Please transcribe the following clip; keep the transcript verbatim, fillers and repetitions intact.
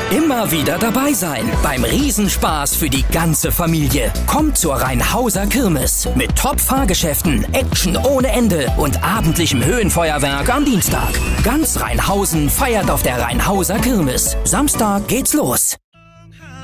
Immer wieder dabei sein beim Riesenspaß für die ganze Familie. Kommt zur Rheinhauser Kirmes mit Top-Fahrgeschäften, Action ohne Ende und abendlichem Höhenfeuerwerk am Dienstag. Ganz Rheinhausen feiert auf der Rheinhauser Kirmes. Samstag geht's los.